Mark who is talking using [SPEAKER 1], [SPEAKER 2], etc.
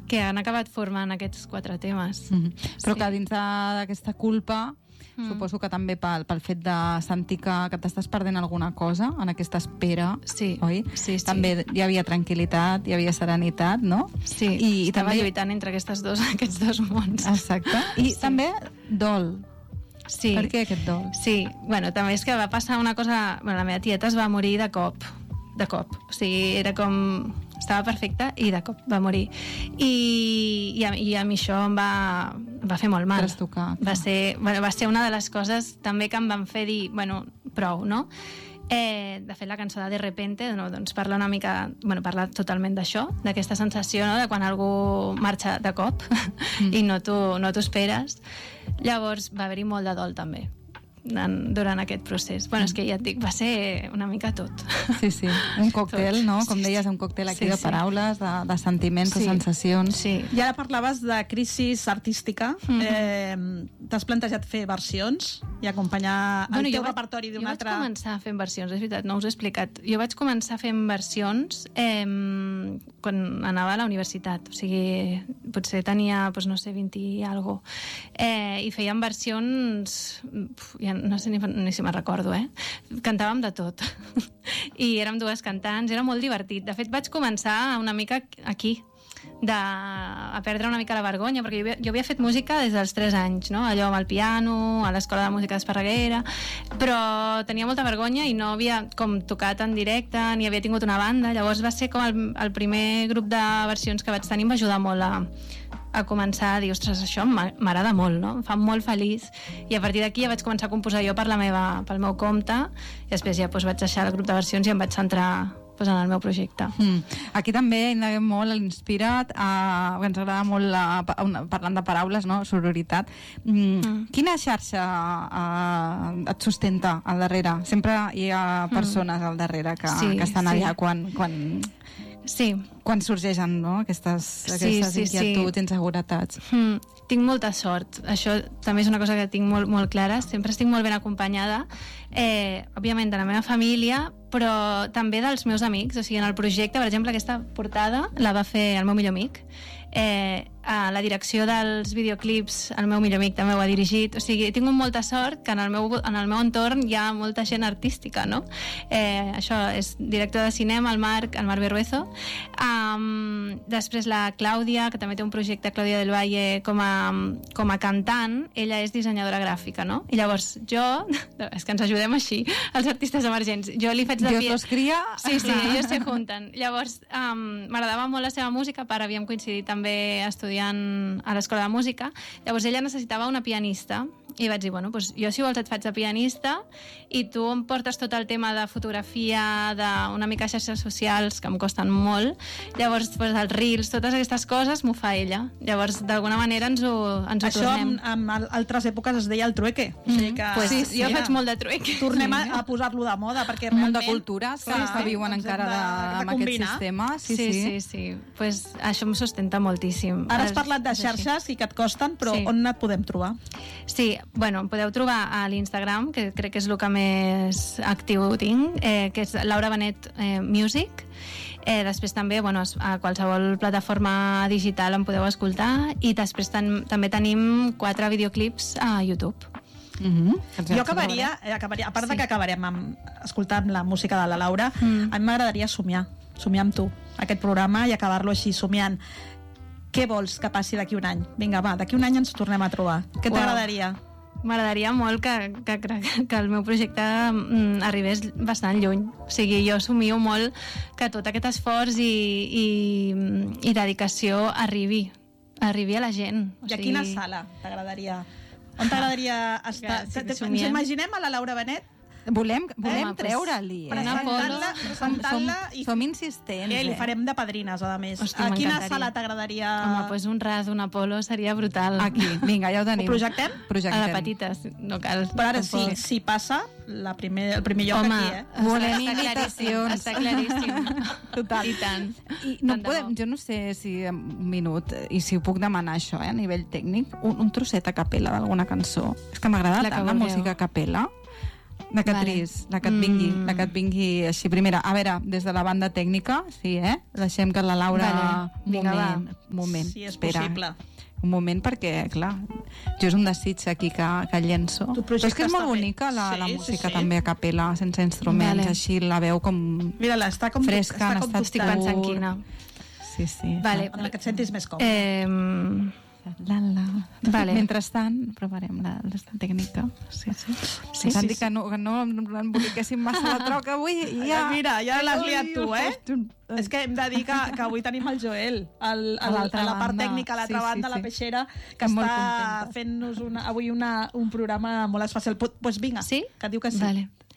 [SPEAKER 1] que han acabat formant aquests 4 temes.
[SPEAKER 2] Però que dins d'aquesta culpa suposo que també pel fet de sentir que t'estàs perdent alguna cosa en aquesta espera, oi?
[SPEAKER 1] Sí.
[SPEAKER 2] També hi havia tranquil·litat, hi havia serenitat, no?
[SPEAKER 1] Sí, estava també lluitant entre aquests dos mons.
[SPEAKER 2] Exacte. I també dol.
[SPEAKER 1] Sí.
[SPEAKER 2] Per què aquest dol?
[SPEAKER 1] Sí, bueno, també és que va passar una cosa... Bueno, la meva tieta es va morir de cop. O sigui, era com... Estava perfecta i de cop va morir. I a mi això em va fer molt mal.
[SPEAKER 2] Trastocar.
[SPEAKER 1] Va ser una de les coses també que em van fer dir, bueno, prou, no? De fet, la cançó de Repente doncs parla una mica, parla totalment d'això, d'aquesta sensació, no?, de quan algú marxa de cop i no t'ho esperes. Llavors va haver-hi molt de dol també durant aquest procés. És que ja et dic, va ser una mica tot.
[SPEAKER 2] Sí. Un còctel, no? Com deies, un còctel aquí de paraules, de sentiments, de sensacions.
[SPEAKER 1] Sí.
[SPEAKER 3] I ara parlaves de crisi artística. T'has plantejat fer versions i acompanyar el teu repertori d'un altre...
[SPEAKER 1] Jo vaig començar fent versions, és veritat, no us he explicat. Jo vaig començar fent versions quan anava a la universitat. O sigui, potser tenia, no sé, 20 i alguna cosa. I fèiem versions... no sé ni si me'n recordo, cantàvem de tot i érem 2 cantants, era molt divertit. De fet vaig començar una mica aquí a perdre una mica la vergonya, perquè jo havia fet música des dels 3 anys, no? Allò amb el piano, a l'Escola de Música d'Esparreguera, però tenia molta vergonya i no havia com tocat en directe, ni havia tingut una banda. Llavors va ser com el primer grup de versions que vaig tenir, em va ajudar molt a començar a dir, ostres, això m'agrada molt, no? Em fa molt feliç, i a partir d'aquí ja vaig començar a composar jo pel meu compte, i després ja vaig deixar el grup de versions i em vaig centrar en el meu projecte.
[SPEAKER 2] Aquí també indaguem molt l'Inspirat, ens agrada molt parlant de paraules, no? Sororitat. Quina xarxa et sustenta al darrere? Sempre hi ha persones al darrere que estan allà quan sorgeixen, no? aquestes inquietuds, inseguretats.
[SPEAKER 1] Tinc molta sort. Això també és una cosa que tinc molt, molt clara. Sempre estic molt ben acompanyada, òbviament de la meva família, però també dels meus amics. O sigui, en el projecte, per exemple, aquesta portada la va fer el meu millor amic. A la direcció dels videoclips el meu millor amic també ho ha dirigit. O sigui, he tingut molta sort que en el meu entorn hi ha molta gent artística, no? Això és director de cinema, el Marc Berruezo. Després la Clàudia, que també té un projecte, Clàudia del Valle, com a cantant. Ella és dissenyadora gràfica, no? I llavors jo, és que ens ajudem així, els artistes emergents. Jo li faig de
[SPEAKER 2] Dios los cría.
[SPEAKER 1] Sí, ellos se junten. Llavors m'agradava molt la seva música, havíem coincidit també estudiant a l'Escola de Música. Llavors ella necessitava una pianista i vaig dir, jo si vols et faig de pianista i tu em portes tot el tema de fotografia, d'una mica xarxes socials que em costen molt. Llavors els reels, totes aquestes coses m'ho fa ella. Llavors d'alguna manera ens ho tornem.
[SPEAKER 3] Això en altres èpoques es deia el trueque. O sigui que,
[SPEAKER 1] jo faig molt de trueque.
[SPEAKER 3] Tornem a posar-lo de moda, perquè
[SPEAKER 2] realment... Un
[SPEAKER 3] realment...
[SPEAKER 2] de cultures que viuen encara amb aquest sistema.
[SPEAKER 1] Sí. Pues això em sustenta moltíssim.
[SPEAKER 3] Ara has parlat de xarxes i que et costen, però on et podem trobar?
[SPEAKER 1] Sí, em podeu trobar a l'Instagram, que crec que és el que més actiu tinc, que és Laura Benet Music. Després també a qualsevol plataforma digital em podeu escoltar, i després també tenim 4 videoclips a YouTube.
[SPEAKER 3] Jo acabaria, a part de que acabarem escoltant la música de la Laura, a mi m'agradaria somiar amb tu aquest programa i acabar-lo així, somiant. Què vols que passi d'aquí un any? Vinga, va, d'aquí un any ens tornem a trobar. Què t'agradaria?
[SPEAKER 1] M'agradaria molt que el meu projecte arribés bastant lluny. O sigui, jo somio molt que tot aquest esforç i dedicació arribi a la gent.
[SPEAKER 3] I a quina sala t'agradaria? On t'agradaria estar? Ens imaginem a la Laura Benet?
[SPEAKER 2] Volem treure-li,
[SPEAKER 3] presentant-la i
[SPEAKER 2] som insistents.
[SPEAKER 3] Li farem de padrines, a més.
[SPEAKER 1] Hòstia,
[SPEAKER 3] a quina sala t'agradaria?
[SPEAKER 1] Home, un ras, un Apolo seria brutal.
[SPEAKER 2] Aquí, vinga, ja ho tenim.
[SPEAKER 3] Ho projectem?
[SPEAKER 1] A la petita, no cal.
[SPEAKER 3] Però ara si passa el primer lloc aquí,
[SPEAKER 2] volem invitacions.
[SPEAKER 1] Està claríssim.
[SPEAKER 2] Total.
[SPEAKER 1] I tant.
[SPEAKER 2] I no podem, jo no sé si un minut, i si ho puc demanar això, a nivell tècnic, un trosset a capella d'alguna cançó. És que m'agrada tant la música a capella. De que et vingui així. Primera, a veure, des de la banda tècnica, sí, deixem que la Laura... Moment,
[SPEAKER 3] si és
[SPEAKER 2] espera.
[SPEAKER 3] possible.
[SPEAKER 2] Un moment, perquè, clar, jo és un desig aquí que llenço. Però és que és molt bonica la música també a capella, sense instruments, així la veu com
[SPEAKER 3] mira-la, està com
[SPEAKER 2] fresca, en estat
[SPEAKER 1] estic pensant quina.
[SPEAKER 2] Sí.
[SPEAKER 1] Vale.
[SPEAKER 3] En la que et sentis més còmode.
[SPEAKER 2] Vale. Mentrestant, provarem l'estat tècnica. Sí. S'han dit que no emboliquéssim massa la troca avui i ja...
[SPEAKER 3] Mira, ja l'has liat tu, És que hem de dir que avui tenim el Joel, a la part tècnica, a l'altra banda, la Peixera, que està fent-nos avui un programa molt especial. Doncs vinga, que diu que sí.
[SPEAKER 1] Vale.